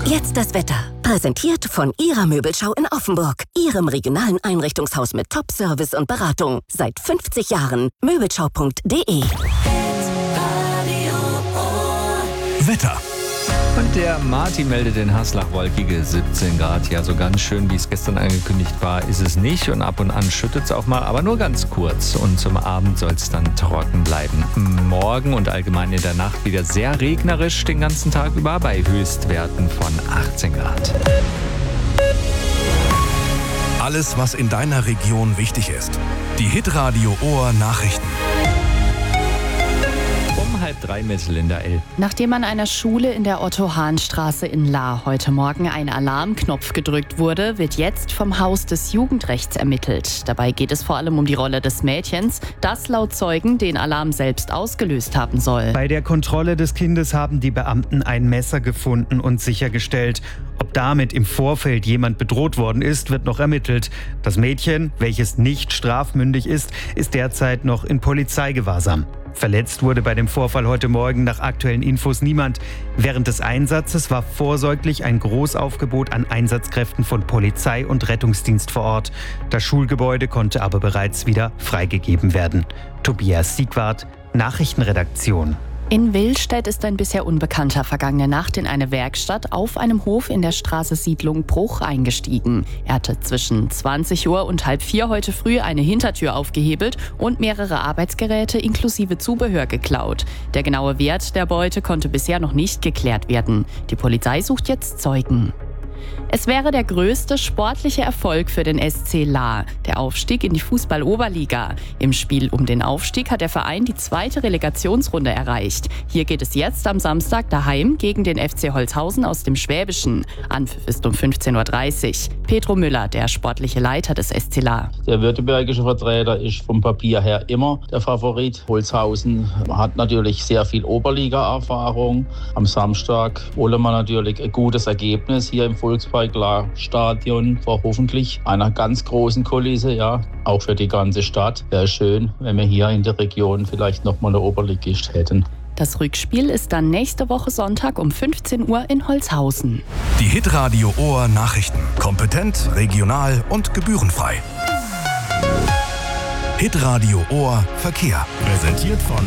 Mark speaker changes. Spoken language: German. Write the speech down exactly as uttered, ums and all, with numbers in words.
Speaker 1: Jetzt das Wetter. Präsentiert von Ihrer Möbelschau in Offenburg. Ihrem regionalen Einrichtungshaus mit Top-Service und Beratung. Seit fünfzig Jahren. Möbelschau punkt de.
Speaker 2: Wetter.
Speaker 3: Und der Martin meldet in Haslach wolkige siebzehn Grad. Ja, so ganz schön, wie es gestern angekündigt war, ist es nicht. Und ab und an schüttet es auch mal, aber nur ganz kurz. Und zum Abend soll es dann trocken bleiben. Morgen und allgemein in der Nacht wieder sehr regnerisch den ganzen Tag über bei Höchstwerten von achtzehn Grad.
Speaker 2: Alles, was in deiner Region wichtig ist. Die Hitradio Ohr Nachrichten.
Speaker 3: Halb drei mit Linda L.
Speaker 4: Nachdem an einer Schule in der Otto-Hahn-Straße in Lahr heute Morgen ein Alarmknopf gedrückt wurde, wird jetzt vom Haus des Jugendrechts ermittelt. Dabei geht es vor allem um die Rolle des Mädchens, das laut Zeugen den Alarm selbst ausgelöst haben soll.
Speaker 5: Bei der Kontrolle des Kindes haben die Beamten ein Messer gefunden und sichergestellt. Ob damit im Vorfeld jemand bedroht worden ist, wird noch ermittelt. Das Mädchen, welches nicht strafmündig ist, ist derzeit noch in Polizeigewahrsam. Verletzt wurde bei dem Vorfall heute Morgen nach aktuellen Infos niemand. Während des Einsatzes war vorsorglich ein Großaufgebot an Einsatzkräften von Polizei und Rettungsdienst vor Ort. Das Schulgebäude konnte aber bereits wieder freigegeben werden. Tobias Siegwart, Nachrichtenredaktion.
Speaker 4: In Willstedt ist ein bisher Unbekannter vergangene Nacht in eine Werkstatt auf einem Hof in der Straße Siedlung Bruch eingestiegen. Er hatte zwischen zwanzig Uhr und halb vier heute früh eine Hintertür aufgehebelt und mehrere Arbeitsgeräte inklusive Zubehör geklaut. Der genaue Wert der Beute konnte bisher noch nicht geklärt werden. Die Polizei sucht jetzt Zeugen. Es wäre der größte sportliche Erfolg für den S C Lahr, der Aufstieg in die Fußball-Oberliga. Im Spiel um den Aufstieg hat der Verein die zweite Relegationsrunde erreicht. Hier geht es jetzt am Samstag daheim gegen den F C Holzhausen aus dem Schwäbischen. Anpfiff ist um fünfzehn Uhr dreißig. Pedro Müller, der sportliche Leiter des S C Lahr.
Speaker 6: Der württembergische Vertreter ist vom Papier her immer der Favorit. Holzhausen hat natürlich sehr viel Oberliga-Erfahrung. Am Samstag wollen wir natürlich ein gutes Ergebnis hier im Volkspark-Lahr-Stadion vor hoffentlich einer ganz großen Kulisse, ja, auch für die ganze Stadt. Wäre schön, wenn wir hier in der Region vielleicht nochmal eine Oberligist hätten.
Speaker 4: Das Rückspiel ist dann nächste Woche Sonntag um fünfzehn Uhr in Holzhausen.
Speaker 2: Die Hitradio Ohr Nachrichten. Kompetent, regional und gebührenfrei. Hitradio Ohr Verkehr. Präsentiert von